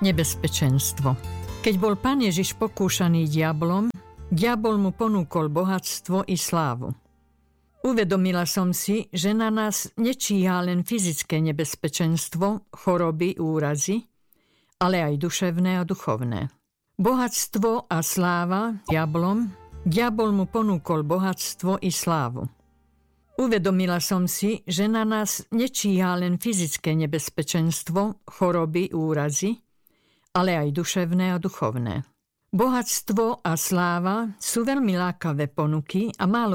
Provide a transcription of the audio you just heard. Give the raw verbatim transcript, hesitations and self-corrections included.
Nebezpečenstvo. Keď bol Pán Ježiš pokúšaný diablom, diabol mu ponúkol bohatstvo i slávu. Uvedomila som si, že na nás nečíha len fyzické nebezpečenstvo, choroby, úrazy, ale aj duševné a duchovné. Bohatstvo a sláva diablom, diabol mu ponúkol bohatstvo i slávu. Uvedomila som si, že na nás nečíha len fyzické nebezpečenstvo, choroby, úrazy, ale aj duševné a duchovné. Bohatstvo a sláva sú veľmi lákavé ponuky a málo